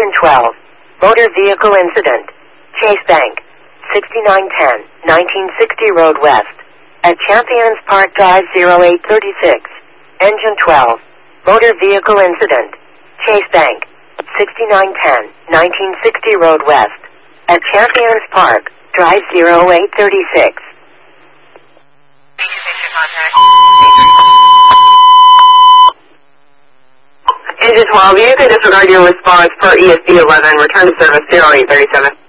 Engine 12. Motor vehicle incident. Chase Bank. 6910, 1960 Road West. At Champions Park Drive 0836. Engine 12. Motor vehicle incident. Chase Bank. 6910, 1960 Road West. At Champions Park Drive 0836. Engine 12, you can disregard your response per ESD 11. Return to service 0837.